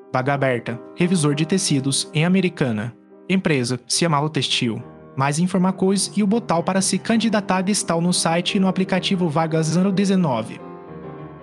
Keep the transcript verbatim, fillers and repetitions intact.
Vaga aberta, revisor de tecidos em Americana. Empresa, Ciamalo Textil. Mais informações e o botão para se candidatar estão no site e no aplicativo Vagas Ano dezenove.